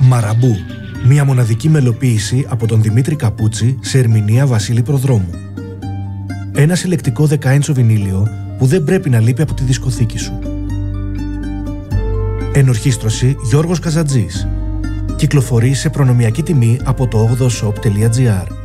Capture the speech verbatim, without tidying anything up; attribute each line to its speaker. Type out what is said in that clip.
Speaker 1: Μαραμπού, μια μοναδική μελοποίηση από τον Δημήτρη Καπούτσι σε ερμηνεία Βασίλη Προδρόμου. Ένα συλλεκτικό δεκάιντσο βινίλιο που δεν πρέπει να λείπει από τη δισκοθήκη σου. Ενορχήστρωση Γιώργος Καζατζής. Κυκλοφορεί σε προνομιακή τιμή από το ογδοο shop τελεία gr.